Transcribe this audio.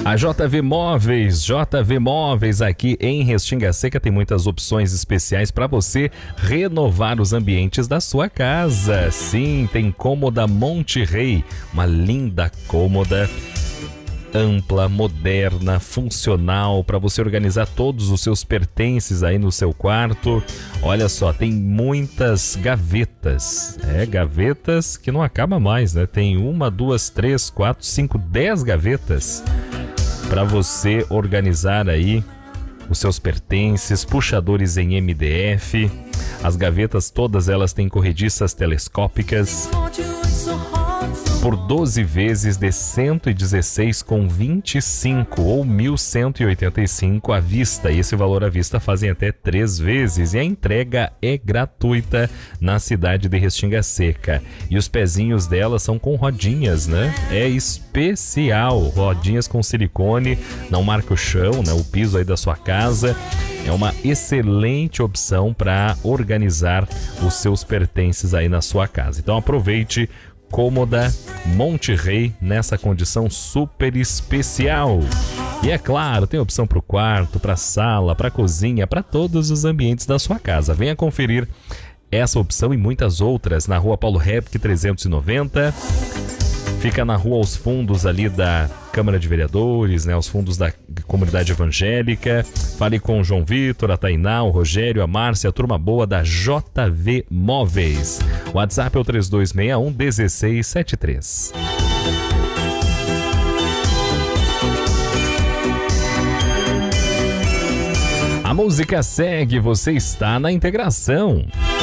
A JV Móveis aqui em Restinga Seca tem muitas opções especiais para você renovar os ambientes da sua casa. Sim, tem cômoda Monte Rei, uma linda cômoda, ampla, moderna, funcional, para você organizar todos os seus pertences aí no seu quarto. Olha só, tem muitas gavetas, gavetas que não acaba mais, né? Tem 1, 2, 3, 4, 5, 10 gavetas para você organizar aí os seus pertences, puxadores em MDF. As gavetas todas elas têm corrediças telescópicas por 12 vezes de 116,25 ou 1.185 à vista. E esse valor à vista fazem até 3 vezes. E a entrega é gratuita na cidade de Restinga Seca. E os pezinhos dela são com rodinhas, né? É especial. Rodinhas com silicone, não marca o chão, né? O piso aí da sua casa. É uma excelente opção para organizar os seus pertences aí na sua casa. Então aproveite. Cômoda Monte Rei nessa condição super especial. E é claro, tem opção para o quarto, para a sala, para a cozinha, para todos os ambientes da sua casa. Venha conferir essa opção e muitas outras na Rua Paulo Repke 390. Fica na rua aos fundos ali da Câmara de Vereadores, né, aos fundos da comunidade evangélica. Fale com o João Vitor, a Tainá, o Rogério, a Márcia, a turma boa da JV Móveis. O WhatsApp é o 3261-1673. A música segue, você está na integração.